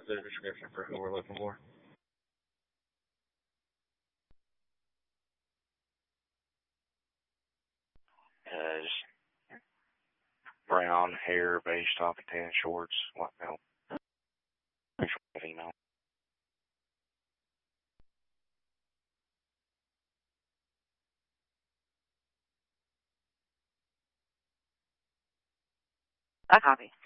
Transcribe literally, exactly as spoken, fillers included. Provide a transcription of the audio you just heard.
the description for who we're looking for. Uh, just brown hair, beige top, and tan shorts, white belt. Female. I copy.